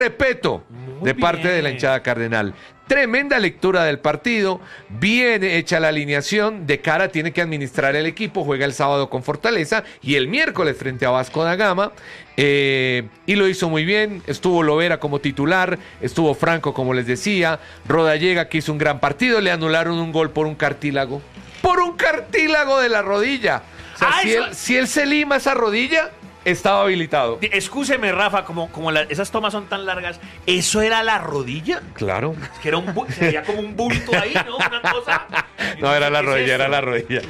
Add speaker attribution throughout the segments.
Speaker 1: respeto de parte de la hinchada cardenal. Tremenda lectura del partido, bien hecha la alineación, de cara tiene que administrar el equipo, juega el sábado con Fortaleza y el miércoles frente a Vasco da Gama, y lo hizo muy bien, estuvo Lovera como titular, estuvo Franco como les decía, Rodallega que hizo un gran partido, le anularon un gol por un cartílago de la rodilla, o sea, si él se lima esa rodilla, estaba habilitado.
Speaker 2: Excúseme, Rafa, esas tomas son tan largas. ¿Eso era la rodilla?
Speaker 1: Claro.
Speaker 2: Es que se veía como un bulto ahí, ¿no? Una cosa.
Speaker 1: No, era la rodilla, era la rodilla.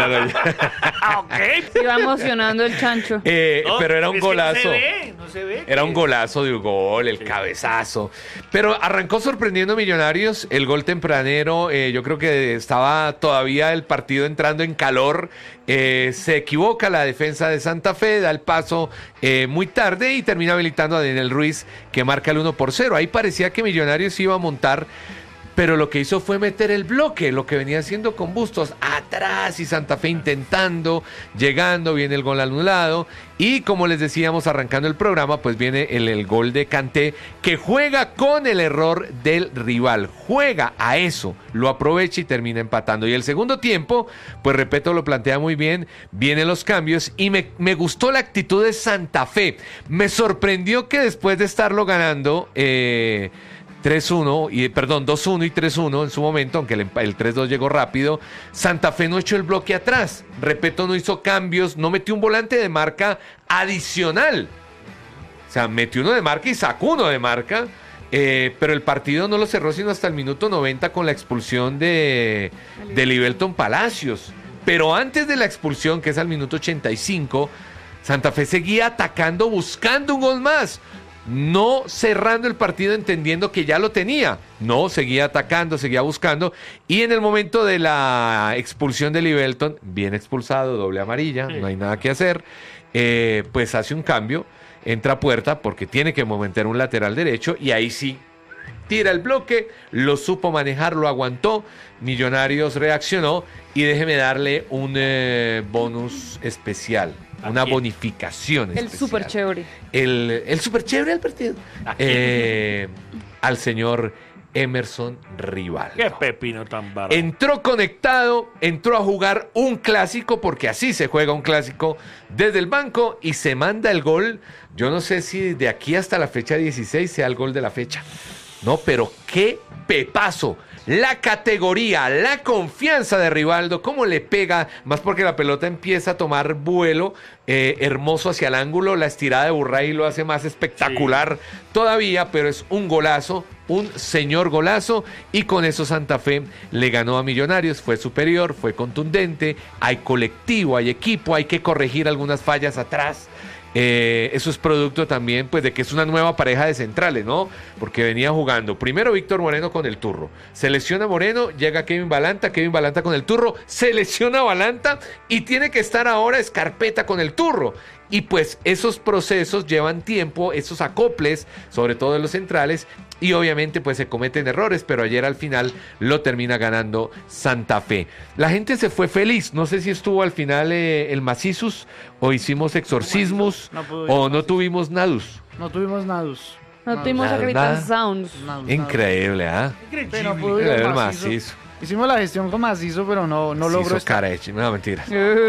Speaker 2: Ok.
Speaker 3: Se iba emocionando el chancho.
Speaker 1: Pero era un golazo.
Speaker 2: No se ve.
Speaker 1: Era un golazo de un gol, el cabezazo. Pero arrancó sorprendiendo Millonarios. El gol tempranero, yo creo que estaba todavía el partido entrando en calor. Se equivoca la defensa de Santa Fe, da el paso muy tarde y termina habilitando a Daniel Ruiz, que marca el 1-0. Ahí parecía que Millonarios iba a montar, pero lo que hizo fue meter el bloque, lo que venía haciendo con Bustos atrás y Santa Fe intentando, llegando, viene el gol anulado y como les decíamos arrancando el programa, pues viene el gol de Kanté, que juega con el error del rival, juega a eso, lo aprovecha y termina empatando. Y el segundo tiempo, pues repito, lo plantea muy bien, vienen los cambios y me gustó la actitud de Santa Fe. Me sorprendió que después de estarlo ganando 2-1 y 3-1 en su momento, aunque el 3-2 llegó rápido, Santa Fe no echó el bloque atrás. Repito, no hizo cambios, no metió un volante de marca adicional. O sea, metió uno de marca y sacó uno de marca, pero el partido no lo cerró sino hasta el minuto 90 con la expulsión de Libelton Palacios. Pero antes de la expulsión, que es al minuto 85, Santa Fe seguía atacando, buscando un gol más. No cerrando el partido entendiendo que ya lo tenía. No, seguía atacando, seguía buscando. Y en el momento de la expulsión de Libelton, bien expulsado, doble amarilla, no hay nada que hacer, pues hace un cambio, entra a Puerta porque tiene que meter un lateral derecho y ahí sí tira el bloque, lo supo manejar, lo aguantó, Millonarios reaccionó y déjeme darle un bonus especial. Una bonificación especial.
Speaker 3: El súper chévere.
Speaker 1: El súper chévere del partido. Al señor Emerson Rivaldo.
Speaker 2: Qué pepino tan barato.
Speaker 1: Entró conectado, entró a jugar un clásico, porque así se juega un clásico desde el banco y se manda el gol. Yo no sé si de aquí hasta la fecha 16 sea el gol de la fecha. No, pero qué pepazo. La categoría, la confianza de Rivaldo, cómo le pega, más porque la pelota empieza a tomar vuelo hermoso hacia el ángulo, la estirada de Burray lo hace más espectacular todavía, pero es un golazo, un señor golazo, y con eso Santa Fe le ganó a Millonarios, fue superior, fue contundente, hay colectivo, hay equipo, hay que corregir algunas fallas atrás. Eso es producto también pues de que es una nueva pareja de centrales, ¿no? Porque venía jugando primero Víctor Moreno con el Turro, se lesiona Moreno, llega Kevin Balanta con el Turro, se lesiona Balanta y tiene que estar ahora Scarpetta con el Turro. Y pues esos procesos llevan tiempo, esos acoples, sobre todo en los centrales, y obviamente pues se cometen errores, pero ayer al final lo termina ganando Santa Fe. La gente se fue feliz, no sé si estuvo al final el Macizus, o hicimos exorcismos, o no tuvimos nadus.
Speaker 4: No tuvimos nadus.
Speaker 3: No tuvimos
Speaker 1: nada.
Speaker 3: Agritan Sounds.
Speaker 1: Increíble, ¿ah?
Speaker 4: No pudo ir
Speaker 1: El
Speaker 4: al
Speaker 1: Macizo.
Speaker 4: Hicimos la gestión con Macizo, pero no logró estar.
Speaker 1: No, mentiras.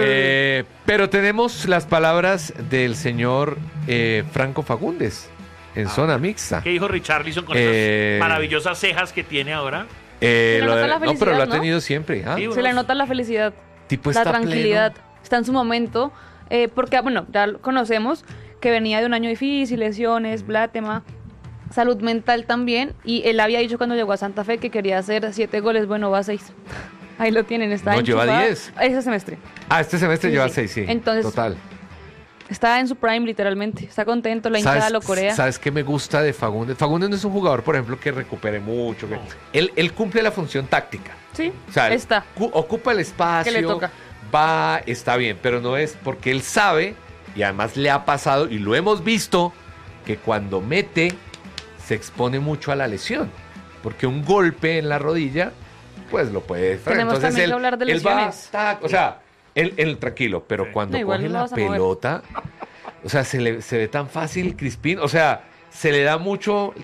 Speaker 1: Pero tenemos las palabras del señor Franco Fagundes en zona mixta.
Speaker 2: ¿Qué dijo Richarlison con esas maravillosas cejas que tiene ahora?
Speaker 3: le nota la
Speaker 1: no, pero lo ha
Speaker 3: felicidad, ¿no?
Speaker 1: tenido siempre. ¿Ah?
Speaker 2: Sí,
Speaker 3: Se le nota la felicidad,
Speaker 1: Tipo
Speaker 3: la
Speaker 1: está
Speaker 3: tranquilidad.
Speaker 1: pleno.
Speaker 3: Está en su momento. Porque, bueno, ya lo conocemos que venía de un año difícil, lesiones, bla, tema, salud mental también. Y él había dicho cuando llegó a Santa Fe que quería hacer 7 goles. Bueno, va a 6. Ahí lo tienen, está
Speaker 1: No, lleva
Speaker 3: enchufado.
Speaker 1: 10.
Speaker 3: Ese semestre.
Speaker 1: Ah, este semestre
Speaker 3: Sí,
Speaker 1: lleva
Speaker 3: sí.
Speaker 1: 6, sí.
Speaker 3: Entonces,
Speaker 1: total.
Speaker 3: Está en su prime, literalmente. Está contento, la hinchada lo corea.
Speaker 1: ¿Sabes qué me gusta de Fagundes? Fagundes no es un jugador, por ejemplo, que recupere mucho.
Speaker 2: No.
Speaker 1: Él cumple la función táctica.
Speaker 3: Sí,
Speaker 1: O sea,
Speaker 3: está.
Speaker 1: Ocupa el espacio,
Speaker 3: Que le toca.
Speaker 1: va, está bien, pero no es porque él sabe, y además le ha pasado, y lo hemos visto, que cuando mete, se expone mucho a la lesión. Porque un golpe en la rodilla, pues lo puede...
Speaker 3: Tenemos
Speaker 1: Entonces
Speaker 3: también que hablar de lesiones.
Speaker 1: o sea, él tranquilo, pero cuando
Speaker 3: No, igual
Speaker 1: coge
Speaker 3: no
Speaker 1: la
Speaker 3: vas a mover.
Speaker 1: pelota, o sea, se ve tan fácil Crispín, o sea, se le da mucho